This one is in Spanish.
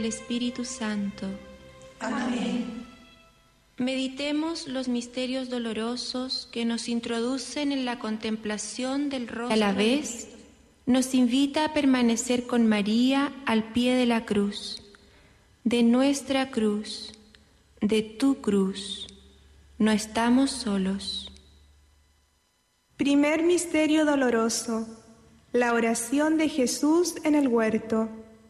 del Espíritu Santo. Amén. Meditemos los misterios dolorosos que nos introducen en la contemplación del rostro. A la vez, nos invita a permanecer con María al pie de la cruz, de nuestra cruz, de tu cruz. No estamos solos. Primer misterio doloroso: la oración de Jesús en el huerto.